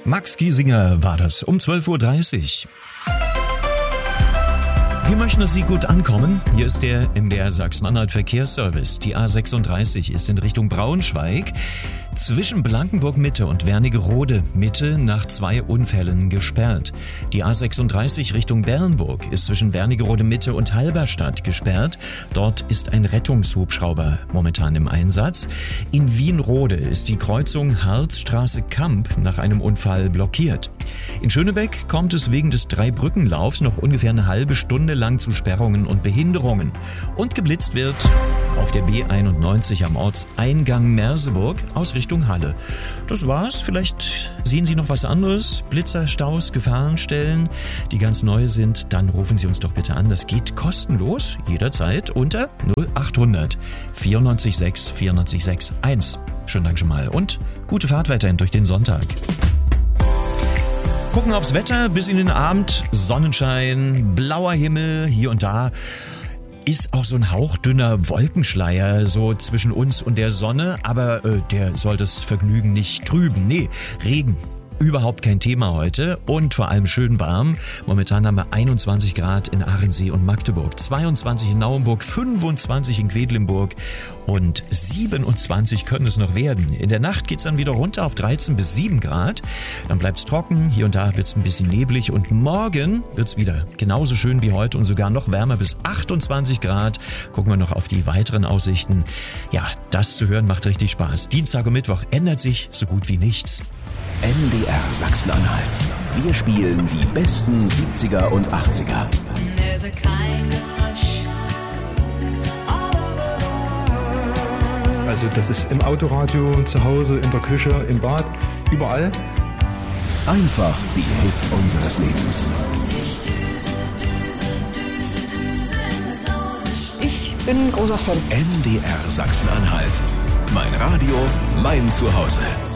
Max Giesinger war das um 12.30 Uhr. Wir möchten, dass Sie gut ankommen. Hier ist der MDR Sachsen-Anhalt Verkehrsservice. Die A36 ist in Richtung Braunschweig zwischen Blankenburg Mitte und Wernigerode Mitte nach 2 Unfällen gesperrt. Die A36 Richtung Bernburg ist zwischen Wernigerode Mitte und Halberstadt gesperrt. Dort ist ein Rettungshubschrauber momentan im Einsatz. In Wienrode ist die Kreuzung Harzstraße-Kamp nach einem Unfall blockiert. In Schönebeck kommt es wegen des Dreibrückenlaufs noch ungefähr eine halbe Stunde lang zu Sperrungen und Behinderungen. Und geblitzt wird auf der B91 am Ortseingang Merseburg aus Richtung Halle. Das war's. Vielleicht sehen Sie noch was anderes. Blitzer, Staus, Gefahrenstellen, die ganz neu sind. Dann rufen Sie uns doch bitte an. Das geht kostenlos jederzeit unter 0800 94 6 94 6 1. Schönen Dank schon mal und gute Fahrt weiterhin durch den Sonntag. Gucken aufs Wetter bis in den Abend. Sonnenschein, blauer Himmel, hier und da ist auch so ein hauchdünner Wolkenschleier so zwischen uns und der Sonne, aber der soll das Vergnügen nicht trüben. Nee, Regen. Überhaupt kein Thema heute und vor allem schön warm. Momentan haben wir 21 Grad in Ahrensee und Magdeburg, 22 in Naumburg, 25 in Quedlinburg und 27 können es noch werden. In der Nacht geht's dann wieder runter auf 13 bis 7 Grad. Dann bleibt's trocken, hier und da wird's ein bisschen neblig und morgen wird's wieder genauso schön wie heute und sogar noch wärmer bis 28 Grad. Gucken wir noch auf die weiteren Aussichten. Ja, das zu hören macht richtig Spaß. Dienstag und Mittwoch ändert sich so gut wie nichts. MDR Sachsen-Anhalt. Wir spielen die besten 70er und 80er. Also das ist im Autoradio, zu Hause, in der Küche, im Bad, überall. Einfach die Hits unseres Lebens. Ich bin ein großer Fan. MDR Sachsen-Anhalt. Mein Radio, mein Zuhause.